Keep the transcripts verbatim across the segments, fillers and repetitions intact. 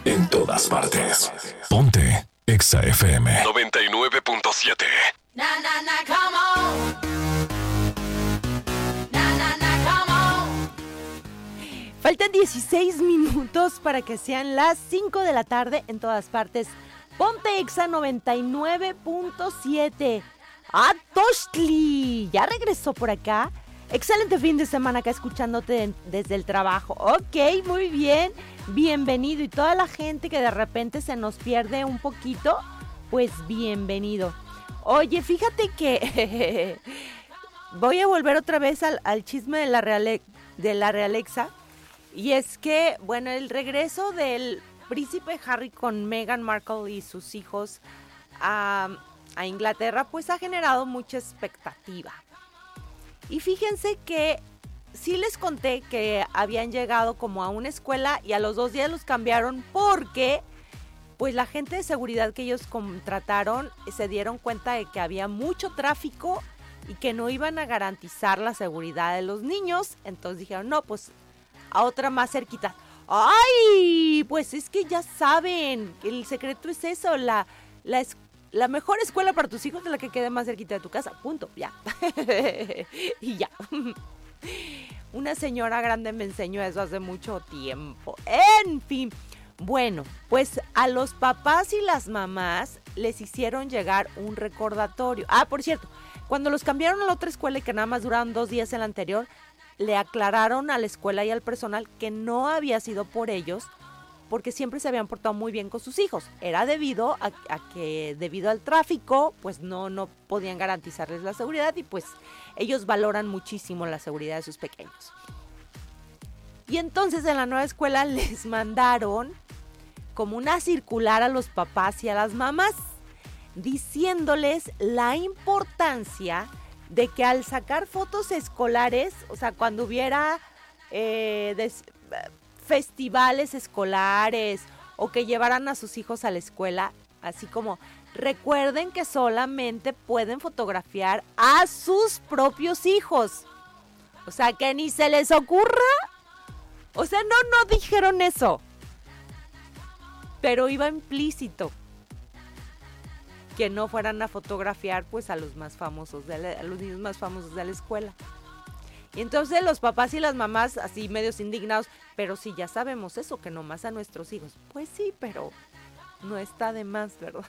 en todas partes. Ponte Exa F M noventa y nueve punto siete. Na, na, na, come on. Na, na, na, come on. Faltan dieciséis minutos para que sean las cinco de la tarde en todas partes. Ponte Exa noventa y nueve punto siete. ¡Ah, Toshli! ¿Ya regresó por acá? Excelente fin de semana acá escuchándote desde el trabajo. Ok, muy bien. Bienvenido. Y toda la gente que de repente se nos pierde un poquito, pues bienvenido. Oye, fíjate que voy a volver otra vez al, al chisme de la, Reale, de la Realexa. Y es que, bueno, el regreso del príncipe Harry con Meghan Markle y sus hijos a, a Inglaterra, pues ha generado mucha expectativa. Y fíjense que sí les conté que habían llegado como a una escuela y a los dos días los cambiaron porque pues la gente de seguridad que ellos contrataron se dieron cuenta de que había mucho tráfico y que no iban a garantizar la seguridad de los niños. Entonces dijeron, no, pues a otra más cerquita. ¡Ay! Pues es que ya saben, el secreto es eso, la, la escuela. La mejor escuela para tus hijos es la que quede más cerquita de tu casa, punto, ya. Y ya. Una señora grande me enseñó eso hace mucho tiempo. En fin, bueno, pues a los papás y las mamás les hicieron llegar un recordatorio. Ah, por cierto, cuando los cambiaron a la otra escuela y que nada más duraron dos días en la anterior, le aclararon a la escuela y al personal que no había sido por ellos, porque siempre se habían portado muy bien con sus hijos. Era debido a, a que, debido al tráfico, pues no, no podían garantizarles la seguridad y pues ellos valoran muchísimo la seguridad de sus pequeños. Y entonces en la nueva escuela les mandaron como una circular a los papás y a las mamás, diciéndoles la importancia de que al sacar fotos escolares, o sea, cuando hubiera eh, des, festivales escolares o que llevaran a sus hijos a la escuela, así como recuerden que solamente pueden fotografiar a sus propios hijos. O sea, que ni se les ocurra. O sea, no, no dijeron eso. Pero iba implícito que no fueran a fotografiar pues a los más famosos, de la, a los niños más famosos de la escuela. Y entonces los papás y las mamás así medios indignados, pero sí, ya sabemos eso, que nomás a nuestros hijos. Pues sí, pero no está de más, ¿verdad?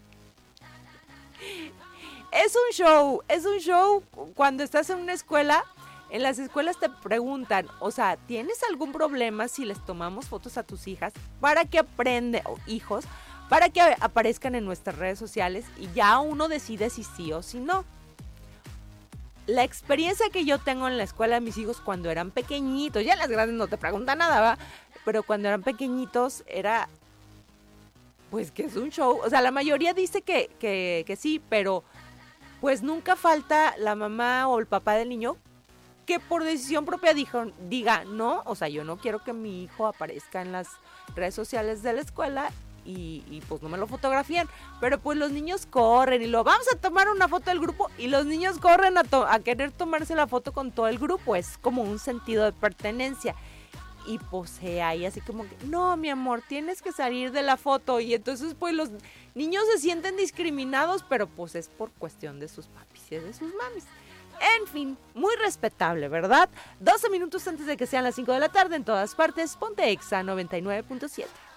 Es un show, es un show cuando estás en una escuela. En las escuelas te preguntan, o sea, ¿tienes algún problema si les tomamos fotos a tus hijas para que aprendan, o hijos, para que aparezcan en nuestras redes sociales y ya uno decide si sí o si no? La experiencia que yo tengo en la escuela de mis hijos cuando eran pequeñitos, ya las grandes no te preguntan nada, ¿va? Pero cuando eran pequeñitos era, pues que es un show. O sea, la mayoría dice que, que, que sí, pero pues nunca falta la mamá o el papá del niño que por decisión propia dijo, diga, no, o sea, yo no quiero que mi hijo aparezca en las redes sociales de la escuela. Y, y pues no me lo fotografían, pero pues los niños corren y lo vamos a tomar una foto del grupo y los niños corren a, to- a querer tomarse la foto con todo el grupo, es como un sentido de pertenencia y pues ahí así como que, no mi amor, tienes que salir de la foto y entonces pues los niños se sienten discriminados, pero pues es por cuestión de sus papis y de sus mamis. En fin, muy respetable, ¿verdad? doce minutos antes de que sean las cinco de la tarde en todas partes, ponte Exa noventa y nueve punto siete.